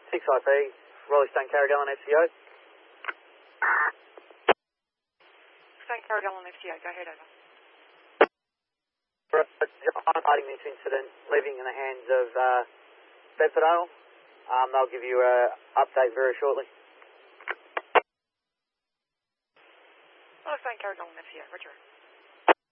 6IP, Rolling Stone Carrigal and FCO. Stone Carrigal and FCO, go ahead, over. Highlighting this incident, leaving in the hands of Bedfordale. They'll give you an update very shortly. Stone Carrigal and FCO, roger.